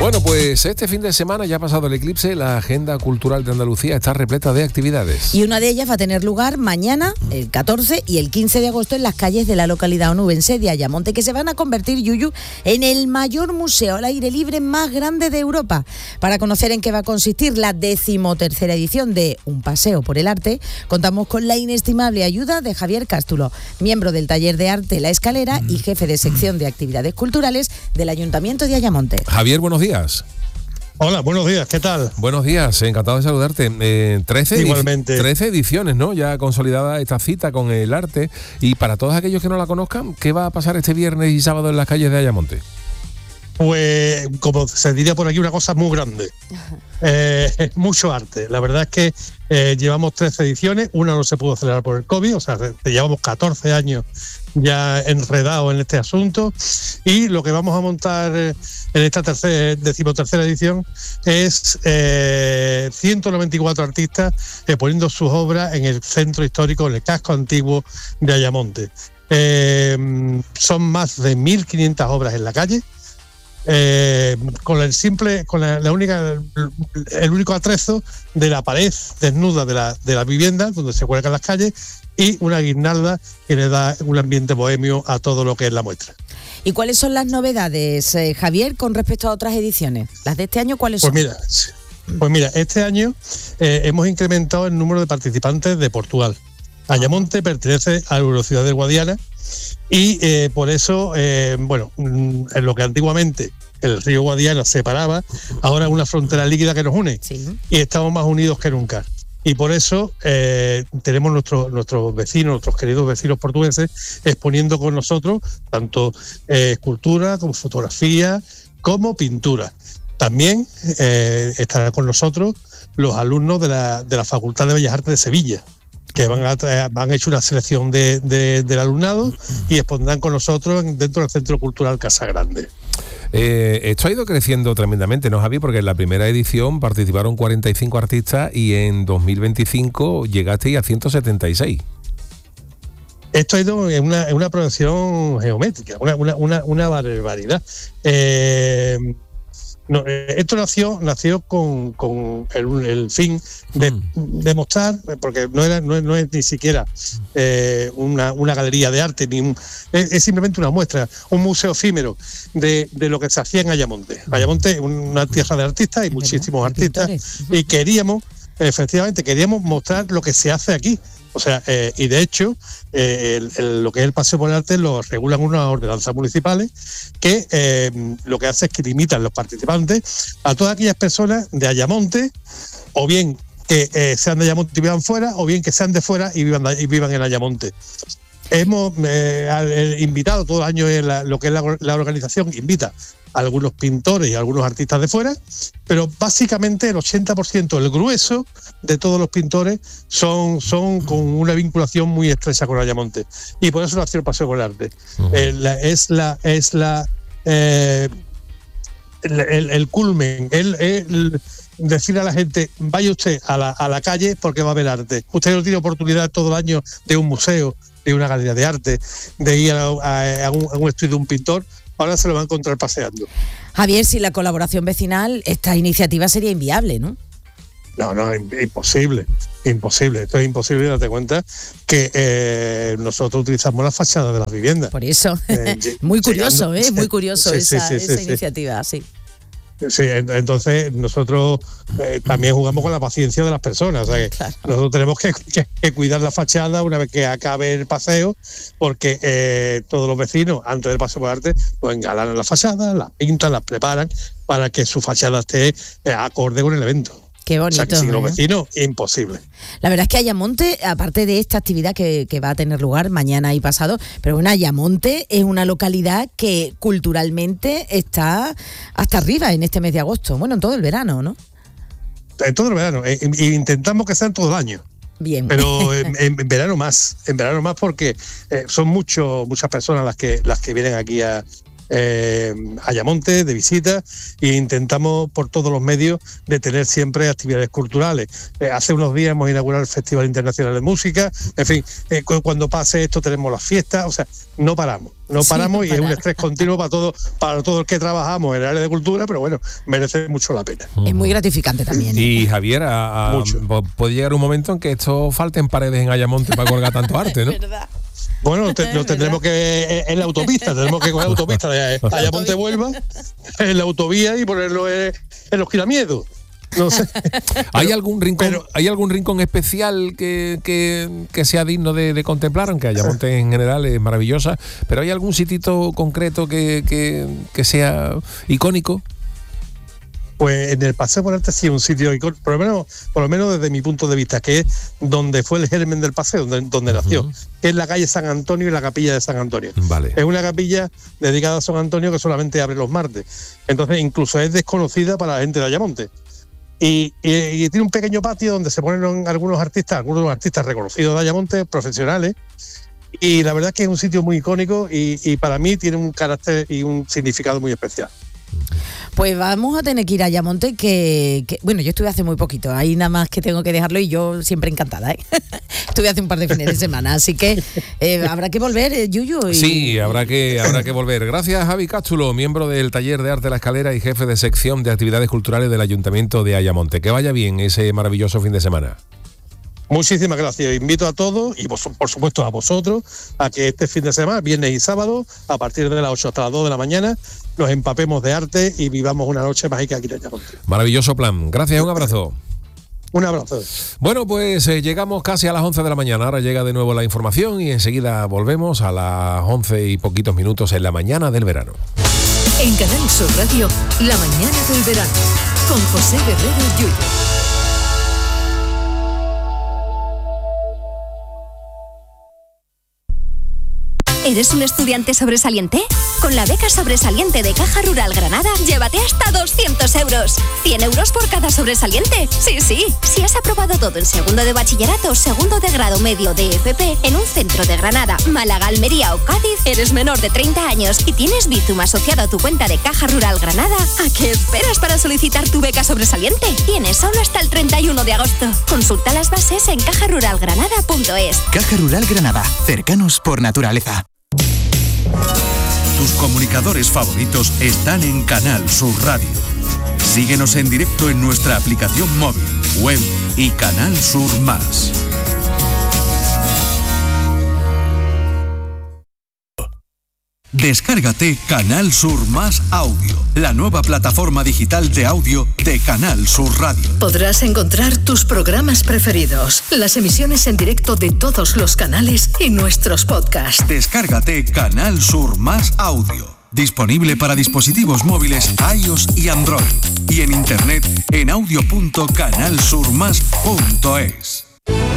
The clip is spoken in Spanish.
Bueno, pues este fin de semana, ya ha pasado el eclipse, la agenda cultural de Andalucía está repleta de actividades. Y una de ellas va a tener lugar mañana, el 14 y el 15 de agosto, en las calles de la localidad onubense de Ayamonte, que se van a convertir, Yuyu, en el mayor museo al aire libre más grande de Europa. Para conocer en qué va a consistir la 13ª edición de Un Paseo por el Arte, contamos con la inestimable ayuda de Javier Cástulo, miembro del taller de arte La Escalera y jefe de sección de actividades culturales del Ayuntamiento de Ayamonte. Javier, buenos días. Hola, buenos días, ¿qué tal? Buenos días, encantado de saludarte. 13 ediciones, ¿no? Ya consolidada esta cita con el arte. Y para todos aquellos que no la conozcan, ¿qué va a pasar este viernes y sábado en las calles de Ayamonte? Pues, como se diría por aquí, una cosa muy grande. Mucho arte. La verdad es que llevamos 13 ediciones, una no se pudo celebrar por el COVID, o sea, llevamos 14 años ya enredados en este asunto, y lo que vamos a montar en esta 13ª edición es 194 artistas poniendo sus obras en el centro histórico, en el casco antiguo de Ayamonte. Son más de 1.500 obras en la calle, con el único atrezo de la pared desnuda de la vivienda donde se cuelgan las calles, y una guirnalda que le da un ambiente bohemio a todo lo que es la muestra. ¿Y cuáles son las novedades, Javier, con respecto a otras ediciones? ¿Las de este año cuáles son? Pues mira, este año hemos incrementado el número de participantes de Portugal. Ayamonte pertenece a la Eurociudad del Guadiana, y por eso, en lo que antiguamente el río Guadiana separaba, ahora es una frontera líquida que nos une, sí, y estamos más unidos que nunca. Y por eso tenemos nuestros vecinos, nuestros queridos vecinos portugueses, exponiendo con nosotros tanto escultura como fotografía como pintura. También estarán con nosotros los alumnos de la Facultad de Bellas Artes de Sevilla, que han hecho una selección del alumnado y expondrán con nosotros dentro del Centro Cultural Casa Grande. Esto ha ido creciendo tremendamente, ¿no, Javi? Porque en la primera edición participaron 45 artistas y en 2025 llegasteis a 176. Esto ha ido en una progresión geométrica, una barbaridad. Esto nació con el fin de mostrar, porque no es ni siquiera una galería de arte, es simplemente una muestra, un museo efímero de lo que se hacía en Ayamonte. Ayamonte es una tierra de artistas, hay muchísimos artistas, y queríamos mostrar lo que se hace aquí. O sea, y de hecho, lo que es el Paseo por el Arte lo regulan unas ordenanzas municipales que lo que hace es que limitan los participantes a todas aquellas personas de Ayamonte, o bien que sean de Ayamonte y vivan fuera, o bien que sean de fuera y vivan en Ayamonte. Hemos invitado todos los años, lo que es la organización invita a algunos pintores y a algunos artistas de fuera, pero básicamente el 80%, el grueso de todos los pintores son con una vinculación muy estrecha con Ayamonte, y por eso nació el Paseo por el Arte. El culmen, el decirle a la gente: vaya usted a la calle porque va a haber arte. Usted no tiene oportunidad todo el año de un museo, de una galería de arte, de ir a un estudio de un pintor. Ahora se lo va a encontrar paseando. Javier, sin la colaboración vecinal, esta iniciativa sería inviable, ¿no? No, imposible. Esto es imposible. Date cuenta que nosotros utilizamos la fachada de las viviendas. Por eso, muy curioso, muy curioso esa iniciativa, sí. Sí, entonces nosotros también jugamos con la paciencia de las personas. O sea, claro, nosotros tenemos que cuidar la fachada una vez que acabe el paseo, porque todos los vecinos, antes del Paseo por el Arte, pues engalanan las fachadas, las pintan, las preparan para que su fachada esté acorde con el evento. Qué bonito. O sea, que sin los vecinos, imposible. La verdad es que Ayamonte, aparte de esta actividad que va a tener lugar mañana y pasado, pero bueno, Ayamonte es una localidad que culturalmente está hasta arriba en este mes de agosto. Bueno, en todo el verano, ¿no? En todo el verano. Intentamos que sean todo el año. Bien. Pero en verano más porque son muchas personas las que vienen aquí a Ayamonte de visita, e intentamos por todos los medios de tener siempre actividades culturales. Hace unos días hemos inaugurado el Festival Internacional de Música, en fin, cuando pase esto tenemos las fiestas, o sea, no paramos y es un estrés continuo para todos los que trabajamos en el área de cultura, pero bueno, merece mucho la pena. Es muy gratificante también. Y Javier, puede llegar un momento en que esto falten paredes en Ayamonte para colgar tanto arte, ¿no? ¿Verdad? Bueno, lo tendremos que en la autopista, tenemos que coger la autopista de Ayamonte Huelva, en la autovía y ponerlo en los Giramiedos. No sé. ¿Hay algún rincón especial que sea digno de contemplar? Aunque Ayamonte en general es maravillosa, pero ¿hay algún sitito concreto que sea icónico? Pues en el Paseo por Arte sí es un sitio icónico, por lo menos desde mi punto de vista, que es donde fue el germen del paseo, donde nació, que es la calle San Antonio y la capilla de San Antonio. Vale. Es una capilla dedicada a San Antonio que solamente abre los martes. Entonces incluso es desconocida para la gente de Ayamonte. Y tiene un pequeño patio donde se ponen algunos artistas reconocidos de Ayamonte, profesionales, y la verdad es que es un sitio muy icónico y para mí tiene un carácter y un significado muy especial. Pues vamos a tener que ir a Ayamonte, que bueno, yo estuve hace muy poquito, ahí nada más que tengo que dejarlo y yo siempre encantada, ¿eh? Estuve hace un par de fines de semana, así que habrá que volver, Yuyu. Sí, habrá que volver. Gracias, Javi Cástulo, miembro del Taller de Arte La Escalera y jefe de sección de actividades culturales del Ayuntamiento de Ayamonte. Que vaya bien ese maravilloso fin de semana. Muchísimas gracias. Invito a todos y por supuesto a vosotros a que este fin de semana, viernes y sábado, a partir de las 8 hasta las 2 de la mañana, nos empapemos de arte y vivamos una noche mágica aquí en Ayamonte. Maravilloso plan. Gracias, un abrazo. Un abrazo. Bueno, pues llegamos casi a las 11 de la mañana. Ahora llega de nuevo la información y enseguida volvemos a las 11 y poquitos minutos en la mañana del verano. En Canal Sur Radio, la mañana del verano, con José Guerrero Yuyu. ¿Eres un estudiante sobresaliente? Con la beca sobresaliente de Caja Rural Granada, llévate hasta 200 euros. 100 euros por cada sobresaliente. Sí. Si has aprobado todo en segundo de bachillerato, segundo de grado medio de FP, en un centro de Granada, Málaga, Almería o Cádiz, eres menor de 30 años y tienes Bizum asociado a tu cuenta de Caja Rural Granada, ¿a qué esperas para solicitar tu beca sobresaliente? Tienes solo hasta el 31 de agosto. Consulta las bases en cajaruralgranada.es. Caja Rural Granada, cercanos por naturaleza. Tus comunicadores favoritos están en Canal Sur Radio. Síguenos en directo en nuestra aplicación móvil, web y Canal Sur Más. Descárgate Canal Sur Más Audio, la nueva plataforma digital de audio de Canal Sur Radio. Podrás encontrar tus programas preferidos, las emisiones en directo de todos los canales y nuestros podcasts. Descárgate Canal Sur Más Audio, disponible para dispositivos móviles iOS y Android, y en internet en audio.canalsurmas.es.